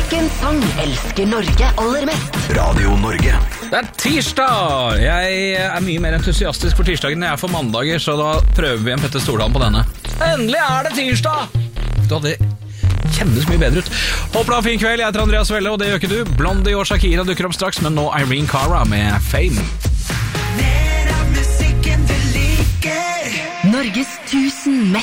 Hvilken sang elsker Norge aller mest? Radio Norge. Det tirsdag! Jeg mye mer entusiastisk for tirsdagen enn jeg for mandager, så da prøver vi en Petter Stordalen på denne. Endelig det tirsdag! Det kjennes mye bedre ut. Håper du har en fin kveld. Jeg heter Andreas Welle, og det gjør ikke du. Blondie og Shakira dukker opp straks, men nå Irene Cara med Fame. Norges 1000 mest